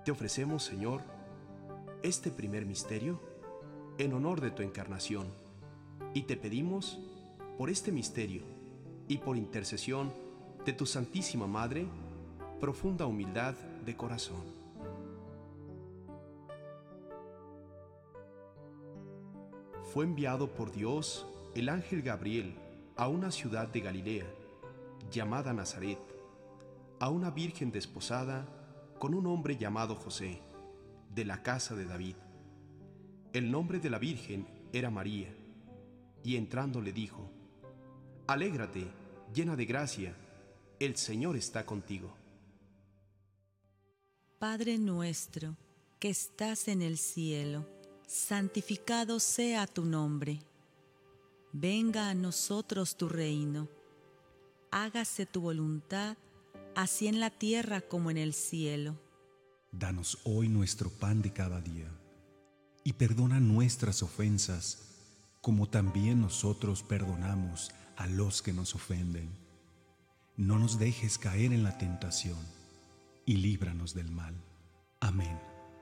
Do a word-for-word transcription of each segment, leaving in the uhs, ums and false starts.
Te ofrecemos, Señor, este primer misterio en honor de tu encarnación, y te pedimos, por este misterio y por intercesión de tu Santísima Madre, profunda humildad de corazón. Fue enviado por Dios el ángel Gabriel a una ciudad de Galilea, llamada Nazaret, a una virgen desposada con un hombre llamado José, de la casa de David. El nombre de la virgen era María, y entrando le dijo: Alégrate, llena de gracia, el Señor está contigo. Padre nuestro, que estás en el cielo, santificado sea tu nombre. Venga a nosotros tu reino. Hágase tu voluntad, así en la tierra como en el cielo. Danos hoy nuestro pan de cada día, y perdona nuestras ofensas, como también nosotros perdonamos a los que nos ofenden. No nos dejes caer en la tentación, y líbranos del mal. Amén.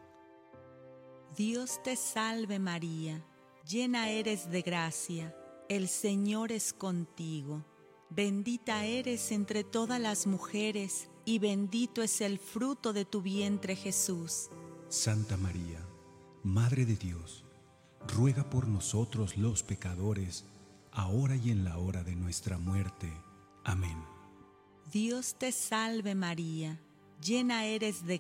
Dios te salve María, llena eres de gracia, el Señor es contigo. Bendita eres entre todas las mujeres, y bendito es el fruto de tu vientre Jesús. Santa María, Madre de Dios, ruega por nosotros los pecadores, ahora y en la hora de nuestra muerte. Amén. Dios te salve María, llena eres de